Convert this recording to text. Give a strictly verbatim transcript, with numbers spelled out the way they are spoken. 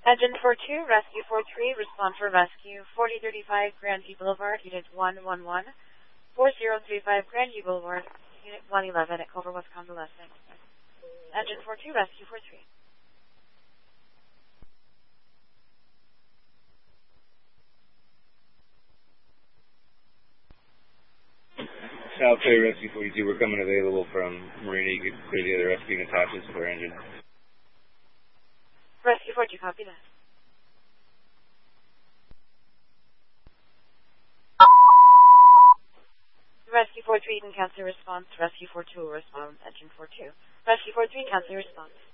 Engine four two, Rescue four three, respond for Rescue forty thirty-five Grandview Boulevard, Unit one one one, four zero three five Grandview Boulevard, Unit one eleven at Culver, West Convalescent. Engine four two, Rescue four three. South Bay Rescue forty-two, we're coming available from Marina. You could clear the other rescue Natasha's for engine. Rescue four two, copy that. Rescue four three can cancel response. Rescue four two will respond. Engine four two. Rescue four three, cancel response.